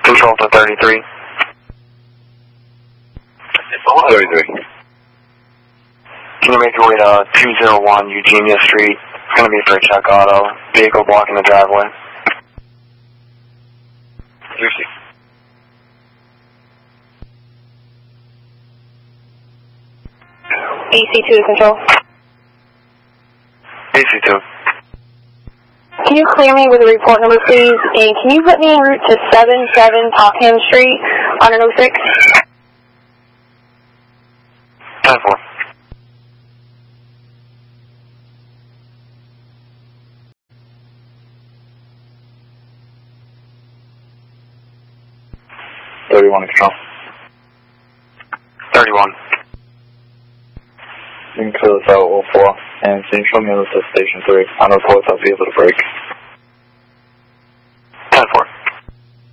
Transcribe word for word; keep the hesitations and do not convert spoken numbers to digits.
Control to thirty-three. thirty-three. Can you make your way to two oh one Eugenia Street? It's going to be for a check auto. Vehicle blocking the driveway. Lucy. A C two to control. A C two. Can you clear me with a report number, please? And can you put me en route to seven seven Topham Street on an oh six? ten four. thirty-one control. thirty-one. You can clear this out oh four, and can you show me the station three on reports I'll be able to break.